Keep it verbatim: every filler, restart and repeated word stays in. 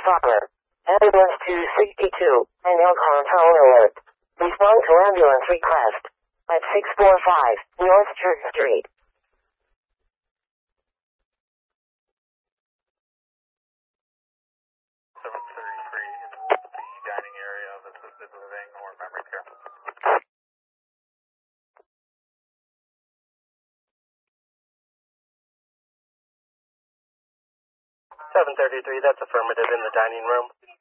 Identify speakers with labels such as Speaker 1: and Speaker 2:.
Speaker 1: father. Ambulance two sixty-two, and alcohol tone alert. Respond to ambulance request. At six forty-five, North Church Street.
Speaker 2: seven thirty-three in the dining area of assisted living or memory care. seven thirty-three, that's affirmative in the dining room.